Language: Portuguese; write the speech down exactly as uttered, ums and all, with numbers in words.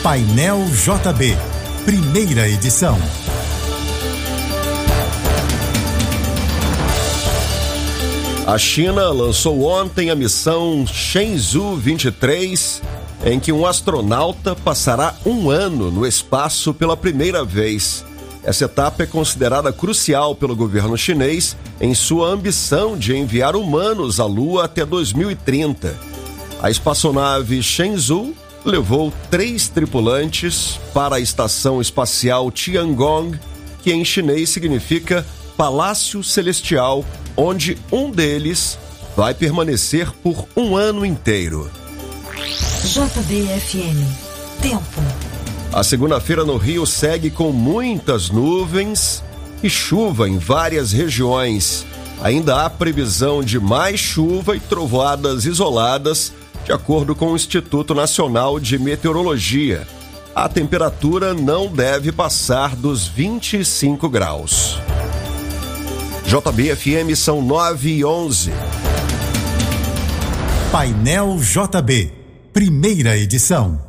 Painel J B, primeira edição. A China lançou ontem a missão Shenzhou vinte e três, em que um astronauta passará um ano no espaço pela primeira vez. Essa etapa é considerada crucial pelo governo chinês em sua ambição de enviar humanos à Lua até dois mil e trinta. A espaçonave Shenzhou levou três tripulantes para a estação espacial Tiangong, que em chinês significa Palácio Celestial, onde um deles vai permanecer por um ano inteiro. J B F M. Tempo. A segunda-feira no Rio segue com muitas nuvens e chuva em várias regiões. Ainda há previsão de mais chuva e trovoadas isoladas, de acordo com o Instituto Nacional de Meteorologia. A temperatura não deve passar dos vinte e cinco graus. J B F M são nove e onze. Painel J B, primeira edição.